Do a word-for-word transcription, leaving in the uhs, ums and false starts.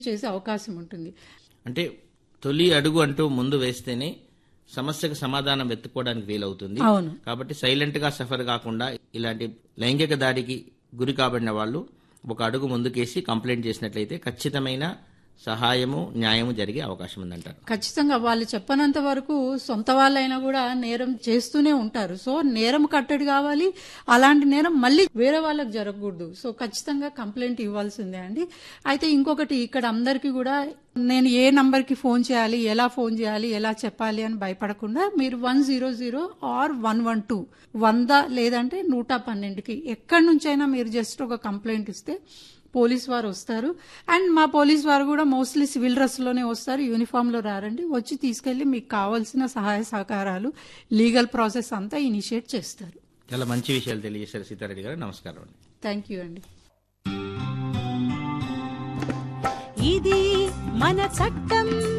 చేసే అవకాశం ఉంటుంది. అంటే తొలి అడుగు అంటూ ముందు వేస్తేనే సమస్యకు సమాధానం వెతుక్కోవడానికి వీలవుతుంది. అవును. కాబట్టి సైలెంట్ గా సఫర్ కాకుండా ఇలాంటి లైంగిక దాడికి గురి కాబడిన వాళ్ళు ఒక అడుగు ముందుకేసి కంప్లైంట్ చేసినట్లయితే ఖచ్చితమైన సహాయము న్యాయము జరిగే అవకాశం ఉందంటారు. ఖచ్చితంగా వాళ్ళు చెప్పనంత వరకు సొంత వాళ్ళైనా కూడా నేరం చేస్తూనే ఉంటారు. సో నేరం కట్టడి కావాలి, అలాంటి నేరం మళ్ళీ వేరే వాళ్ళకి జరగకూడదు. సో ఖచ్చితంగా కంప్లైంట్ ఇవ్వాల్సిందే అండి. అయితే ఇంకొకటి ఇక్కడ అందరికీ కూడా నేను ఏ నంబర్కి ఫోన్ చేయాలి, ఎలా ఫోన్ చేయాలి, ఎలా చెప్పాలి అని భయపడకుండా మీరు one zero zero or one one two వంద లేదంటే నూట పన్నెండుకి ఎక్కడి నుంచైనా మీరు జస్ట్ ఒక కంప్లైంట్ ఇస్తే పోలీస్ వారు వస్తారు. అండ్ మా పోలీస్ వారు కూడా మోస్ట్లీ సివిల్ డ్రెస్ లోనే వస్తారు, యూనిఫామ్ లో రారండి. వచ్చి తీసుకెళ్లి మీకు కావాల్సిన సహాయ సహకారాలు, లీగల్ ప్రాసెస్ అంతా ఇనిషియేట్ చేస్తారు. చాలా మంచి విషయాలు తెలియజేశారు సీతారెడ్డి గారు. నమస్కారం అండి. థ్యాంక్ యూ అండి. ఇది మన చట్టం.